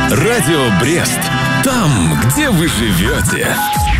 Радио Брест. Там, где вы живете.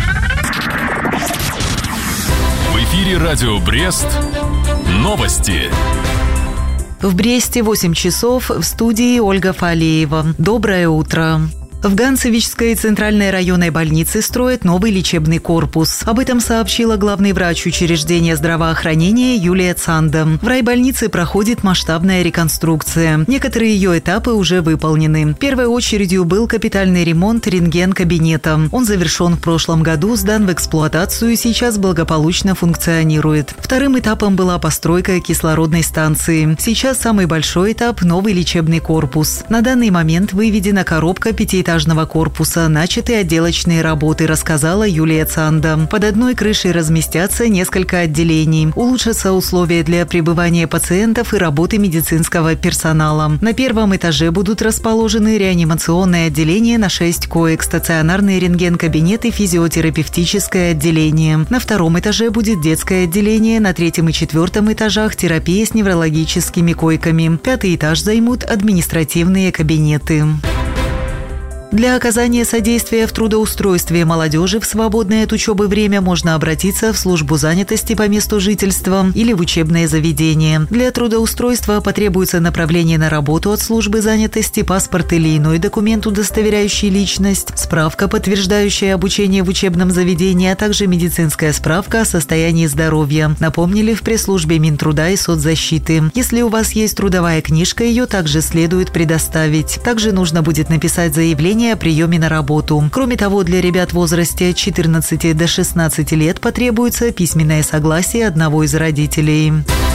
В эфире Радио Брест. Новости. В Бресте 8 часов, в студии Ольга Фалеева. Доброе утро. В Ганцевичской центральной районной больнице строят новый лечебный корпус. Об этом сообщила главный врач учреждения здравоохранения Юлия Цанда. В райбольнице проходит масштабная реконструкция. Некоторые ее этапы уже выполнены. Первой очередью был капитальный ремонт рентген-кабинета. Он завершен в прошлом году, сдан в эксплуатацию и сейчас благополучно функционирует. Вторым этапом была постройка кислородной станции. Сейчас самый большой этап – новый лечебный корпус. На данный момент выведена коробка пятиэтажного корпуса, начаты отделочные работы, рассказала Юлия Цанда. Под одной крышей разместятся несколько отделений. Улучшатся условия для пребывания пациентов и работы медицинского персонала. На первом этаже будут расположены реанимационное отделение на 6 коек, стационарный рентген-кабинет и физиотерапевтическое отделение. На втором этаже будет детское отделение, на третьем и четвертом этажах терапия с неврологическими койками. Пятый этаж займут административные кабинеты. Для оказания содействия в трудоустройстве молодежи в свободное от учебы время можно обратиться в службу занятости по месту жительства или в учебное заведение. Для трудоустройства потребуется направление на работу от службы занятости, паспорт или иной документ, удостоверяющий личность, справка, подтверждающая обучение в учебном заведении, а также медицинская справка о состоянии здоровья. Напомнили в пресс-службе Минтруда и соцзащиты. Если у вас есть трудовая книжка, ее также следует предоставить. Также нужно будет написать заявление о приеме на работу. Кроме того, для ребят в возрасте от 14 до 16 лет потребуется письменное согласие одного из родителей.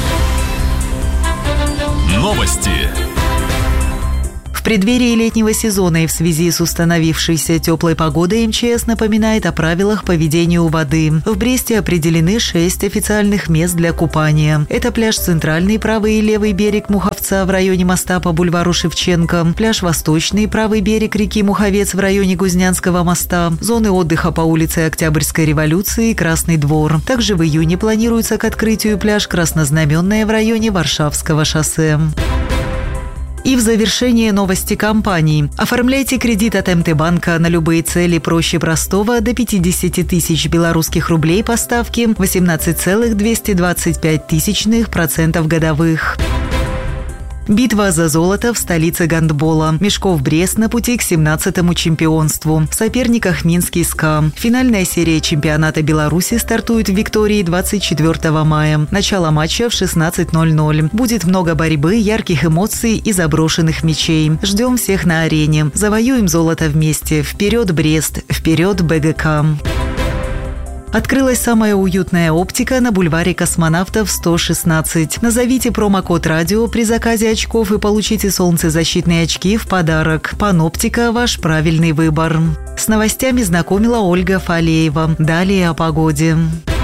Новости. В преддверии летнего сезона и в связи с установившейся теплой погодой МЧС напоминает о правилах поведения у воды. В Бресте определены 6 официальных мест для купания. Это пляж Центральный, правый и левый берег Муховца в районе моста по бульвару Шевченко, пляж Восточный, правый берег реки Муховец в районе Гузнянского моста, зоны отдыха по улице Октябрьской революции и Красный двор. Также в июне планируется к открытию пляж Краснознаменная в районе Варшавского шоссе. И в завершение новости компаний. Оформляйте кредит от МТ-банка на любые цели проще простого до 50 тысяч белорусских рублей по ставке 18,225% годовых. Битва за золото в столице гандбола. Мешков Брест на пути к 17-му чемпионству. В соперниках Минский СКА. Финальная серия чемпионата Беларуси стартует в Виктории 24 мая. Начало матча в 16:00. Будет много борьбы, ярких эмоций и заброшенных мячей. Ждем всех на арене. Завоюем золото вместе. Вперед, Брест! Вперед, БГК! Открылась самая уютная оптика на бульваре Космонавтов 116. Назовите промокод «Радио» при заказе очков и получите солнцезащитные очки в подарок. Паноптика – ваш правильный выбор. С новостями знакомила Ольга Фалеева. Далее о погоде.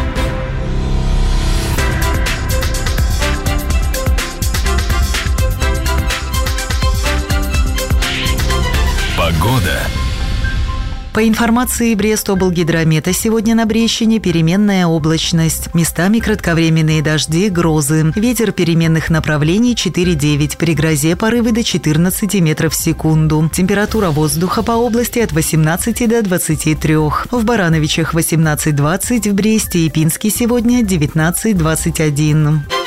Погода. По информации Брест-облгидромета, сегодня на Брещине переменная облачность. Местами кратковременные дожди, грозы. Ветер переменных направлений 4,9. При грозе порывы до 14 метров в секунду. Температура воздуха по области от 18 до 23. В Барановичах 18-20, в Бресте и Пинске сегодня 19-21.